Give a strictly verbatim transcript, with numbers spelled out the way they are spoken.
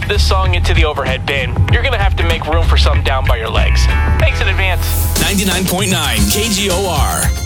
this song into the overhead bin. You're going to have to make room for some down by your legs. Thanks in advance. ninety-nine point nine K G O R.